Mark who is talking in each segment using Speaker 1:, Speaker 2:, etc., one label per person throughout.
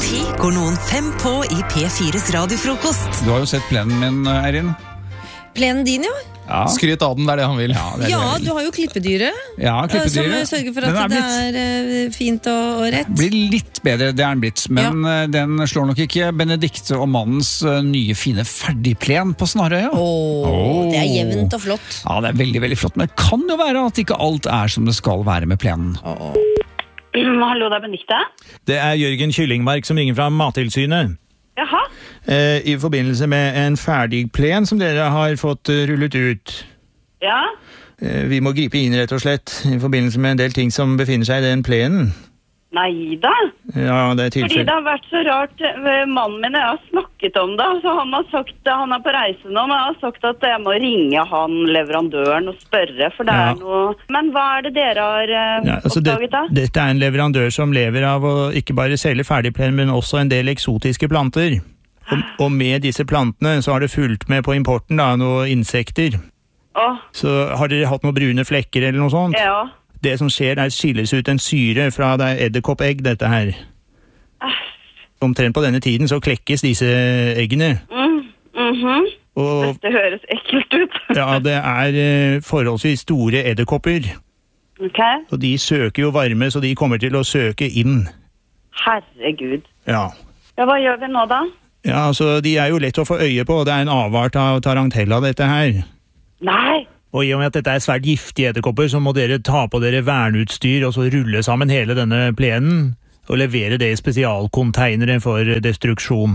Speaker 1: 10 går noen 5 på i P4s radiofrokost.
Speaker 2: Du har jo sett plenen min, Eirin.
Speaker 3: Plenen din, ja.
Speaker 2: Ja.
Speaker 4: Skryt av den, det det han vil.
Speaker 3: Ja, du har jo klippedyret.
Speaker 2: Ja, klippedyret.
Speaker 3: Som sørger for at det er fint og rett.
Speaker 2: Blir litt bedre, det er den blitt. Men den slår nok ikke Benedikte og mannens nye, fine ferdigplen på Snarøya.
Speaker 3: Det er jevnt og flott.
Speaker 2: Ja, det er veldig, veldig flott. Men det kan jo være at ikke alt er som det skal være med plenen.
Speaker 5: Hallo, det er Benedikte.
Speaker 6: Det er Jørgen Kyllingmark som ringer fra Mattilsynet.
Speaker 5: Jaha.
Speaker 6: I forbindelse med en ferdig plen som dere har fått rullet ut.
Speaker 5: Ja.
Speaker 6: Vi må gripe inn rett og slett i forbindelse med en del ting som befinner seg i den plenen.
Speaker 5: Nei da.
Speaker 6: Ja, det er
Speaker 5: Fordi
Speaker 6: tilfelle.
Speaker 5: det har vært så rart. Mannen min og jeg har snakket om det. Så han har sagt, han er på reise nå, men jeg har sagt at jeg må ringe han leverandøren og spørre, for det er noe... Men hva er det dere har oppdaget da?
Speaker 6: Dette er en leverandør som lever av å ikke bare selge ferdigplen, men også en del eksotiske planter. Og med disse plantene så har det fulgt med på importen da, noen insekter. Så har dere hatt noen brune flekker eller noe sånt?
Speaker 5: Ja.
Speaker 6: Det som skjer er skilles ut en syre fra det edderkoppegg, dette her. Omtrent på denne tiden så klekkes disse eggene. Og
Speaker 5: det høres ekkelt ut.
Speaker 6: ja, det er forholdsvis store edderkopper.
Speaker 5: Ok.
Speaker 6: Og de søker jo varme, så de kommer til å søke inn.
Speaker 5: Herregud.
Speaker 6: Ja.
Speaker 5: Ja, hva gjør vi nå da?
Speaker 6: Ja, altså, de er jo lett å få øye på, og det er en avart av tarantella, dette her.
Speaker 5: Nei.
Speaker 6: Og i og med at dette er svært giftige edderkopper, så må dere ta på dere verneutstyr, og så rulle sammen hele denne plenen, og levere det i spesialkonteinere for destruksjon.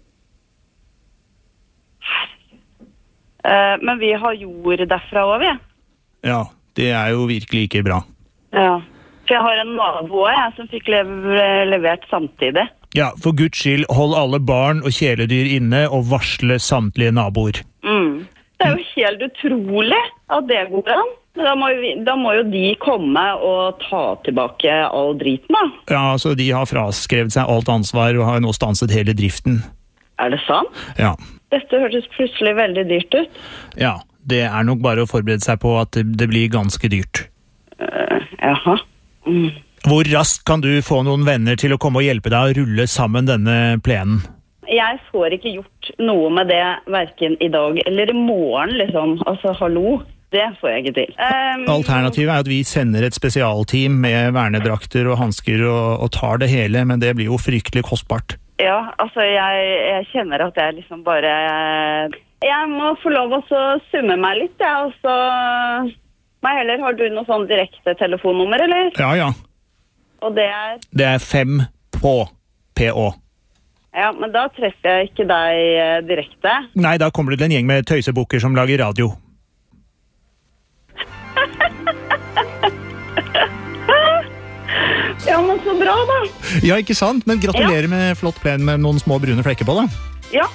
Speaker 5: Men vi har jord derfra også, vi.
Speaker 6: Ja, det er jo virkelig ikke bra.
Speaker 5: Ja. For jeg har en nabo som fikk levert samtidig.
Speaker 6: Ja, for Guds skyld, hold alle barn og kjæledyr inne og varsle samtlige naboer.
Speaker 5: Det er jo helt utrolig at det går an. Da må jo de komme og ta tilbake all driten da.
Speaker 6: Ja, altså de har fraskrevet seg alt ansvar og har nå stanset hele driften.
Speaker 5: Er det sant?
Speaker 6: Ja.
Speaker 5: Dette hørtes plutselig veldig dyrt ut.
Speaker 6: Ja, det er nok bare å forberede seg på at det blir ganske dyrt.
Speaker 5: Jaha.
Speaker 6: Hvor raskt kan du få noen venner til å komme og hjelpe deg å rulle sammen denne plenen?
Speaker 5: Jeg får ikke gjort noe med det hverken i dag eller i morgen, liksom. Altså, hallo. Det får jeg ikke til.
Speaker 6: Alternativet er at vi sender et spesialteam med vernedrakter og hansker og tar det hele, men det blir jo fryktelig kostbart.
Speaker 5: Ja, altså jeg kjenner at jeg liksom bare... Jeg må få lov å summe meg litt, og så... Men heller, har du noe sånn direkte telefonnummer, eller?
Speaker 6: Ja.
Speaker 5: Og det er?
Speaker 6: Det er 5 på PÅ.
Speaker 5: Ja, men da treffer jeg ikke deg direkte.
Speaker 6: Nei, da kommer det til en gjeng med tøysebukker som lager radio.
Speaker 5: Ja, men så bra da.
Speaker 6: Ja, ikke sant? Men gratulerer med flott plen med noen små brune flekker på da.
Speaker 5: Ja.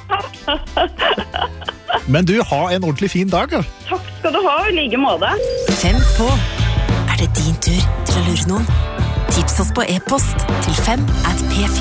Speaker 6: Men du, ha en ordentlig fin dag. Ja.
Speaker 5: Takk skal du ha, i like måte.
Speaker 1: 5 på. Er det din tur til å lure noen? Tips oss på e-post til 5@p4.